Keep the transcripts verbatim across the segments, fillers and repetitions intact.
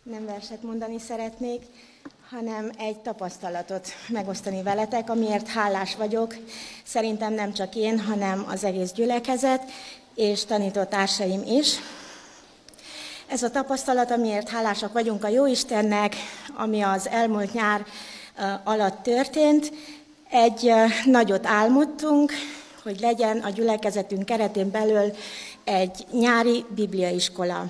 nem verset mondani szeretnék, hanem egy tapasztalatot megosztani veletek, amiért hálás vagyok. Szerintem nem csak én, hanem az egész gyülekezet és tanítótársaim is. Ez a tapasztalat, amiért hálásak vagyunk a Jóistennek, ami az elmúlt nyár alatt történt. Egy nagyot álmodtunk, hogy legyen a gyülekezetünk keretén belül egy nyári bibliaiskola.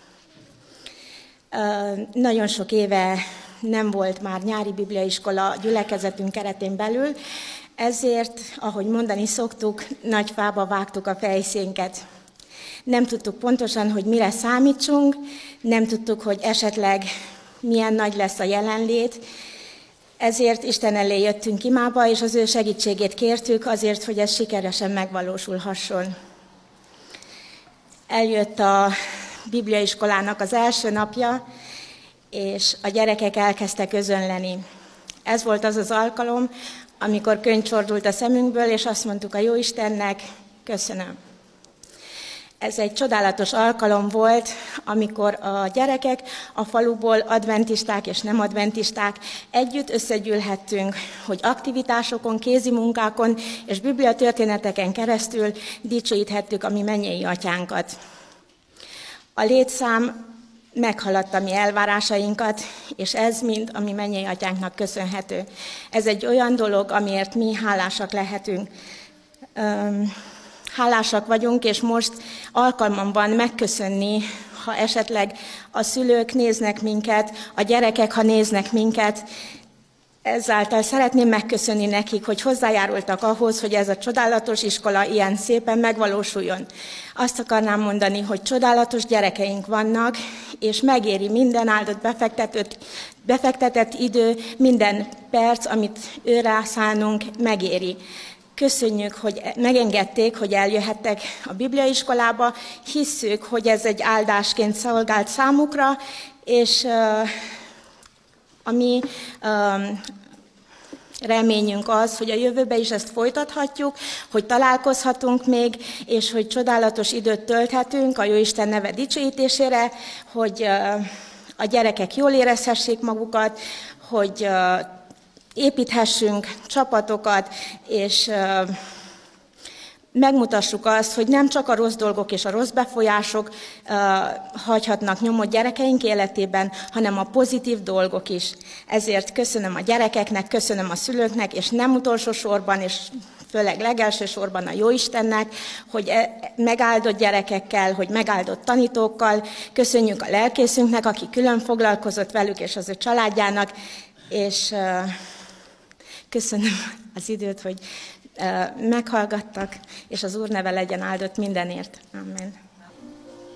Nagyon sok éve nem volt már nyári bibliaiskola a gyülekezetünk keretén belül, ezért, ahogy mondani szoktuk, nagy fába vágtuk a fejszénket. Nem tudtuk pontosan, hogy mire számítsunk, nem tudtuk, hogy esetleg milyen nagy lesz a jelenlét, ezért Isten elé jöttünk imába, és az ő segítségét kértük azért, hogy ez sikeresen megvalósulhasson. Eljött a bibliaiskolának az első napja, és a gyerekek elkezdtek özönleni. Ez volt az az alkalom, amikor könyv csordult a szemünkből, és azt mondtuk a Jóistennek, köszönöm. Ez egy csodálatos alkalom volt, amikor a gyerekek a faluból, adventisták és nem adventisták együtt összegyűlhettünk, hogy aktivitásokon, kézi munkákon és bibliatörténeteken keresztül dicsőíthettük a mi mennyei atyánkat. A létszám meghaladta mi elvárásainkat, és ez mind a mi mennyei atyánknak köszönhető. Ez egy olyan dolog, amiért mi hálásak lehetünk. Hálásak vagyunk, és most alkalmam van megköszönni, ha esetleg a szülők néznek minket, a gyerekek, ha néznek minket. Ezáltal szeretném megköszönni nekik, hogy hozzájárultak ahhoz, hogy ez a csodálatos iskola ilyen szépen megvalósuljon. Azt akarnám mondani, hogy csodálatos gyerekeink vannak, és megéri minden áldott befektetett, befektetett idő, minden perc, amit őre szánunk, megéri. Köszönjük, hogy megengedték, hogy eljöhettek a bibliaiskolába, hisszük, hogy ez egy áldásként szolgált számukra, és uh, a mi uh, reményünk az, hogy a jövőben is ezt folytathatjuk, hogy találkozhatunk még, és hogy csodálatos időt tölthetünk a Jóisten neve dicsőítésére, hogy uh, a gyerekek jól érezhessék magukat, hogy uh, építhessünk csapatokat, és uh, megmutassuk azt, hogy nem csak a rossz dolgok és a rossz befolyások uh, hagyhatnak nyomot gyerekeink életében, hanem a pozitív dolgok is. Ezért köszönöm a gyerekeknek, köszönöm a szülőknek, és nem utolsó sorban, és főleg legelső sorban a Jóistennek, hogy megáldott gyerekekkel, hogy megáldott tanítókkal, köszönjük a lelkészünknek, aki külön foglalkozott velük, és az ő családjának, és uh, köszönöm az időt, hogy uh, meghallgattak, és az Úr neve legyen áldott mindenért. Amen.